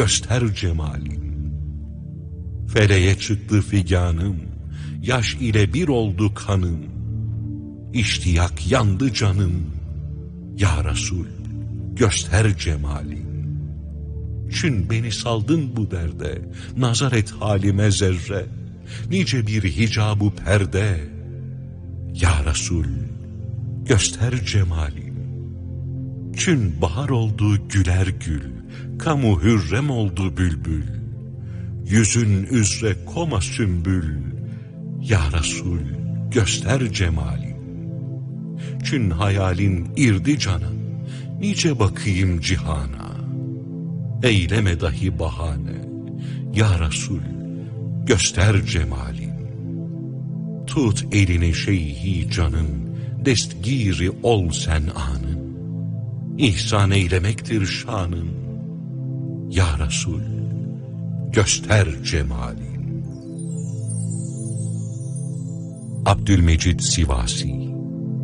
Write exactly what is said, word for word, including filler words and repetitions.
göster cemalin. Feleğe çıktı figanım, yaş ile bir oldu kanım. İştiyak yandı canım, ya Resul göster cemalin. Çün beni saldın bu derde, nazar et halime zerre. Nice bir hicab-ı perde, ya Resul göster cemalin. Çün bahar oldu güler gül, kamu hürrem oldu bülbül. Yüzün üzre koma sümbül, ya Resul göster cemalin. Çün hayalin irdi cana, nice bakayım cihana. Eyleme dahi bahane, ya Resul göster cemalin. Tut elini şeyhi canın, destgiri ol sen anın. İhsan eylemektir şanın, ya Resul göster cemalin. Abdülmecid Sivasi.